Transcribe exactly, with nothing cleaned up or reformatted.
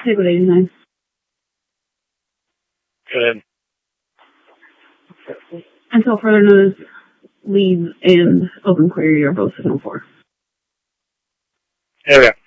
Take with eighty-nine. Go ahead. Until further notice, leads and open query are both signal four. Okay.